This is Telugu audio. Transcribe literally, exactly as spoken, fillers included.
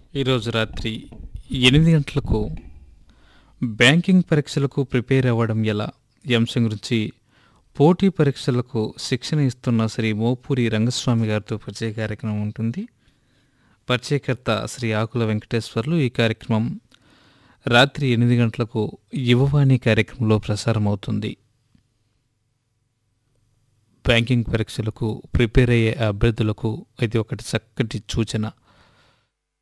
ఈరోజు రాత్రి ఎనిమిది గంటలకు బ్యాంకింగ్ పరీక్షలకు ప్రిపేర్ అవ్వడం ఎలా ఈ అంశం గురించి పోటీ పరీక్షలకు శిక్షణ ఇస్తున్న శ్రీ మోపూరి రంగస్వామి గారితో పరిచయ కార్యక్రమం ఉంటుంది. పరిచయకర్త శ్రీ ఆకుల వెంకటేశ్వర్లు. ఈ కార్యక్రమం రాత్రి ఎనిమిది గంటలకు యువవాణి కార్యక్రమంలో ప్రసారం అవుతుంది. బ్యాంకింగ్ పరీక్షలకు ప్రిపేర్ అయ్యే అభ్యర్థులకు ఇది ఒకటి చక్కటి సూచన.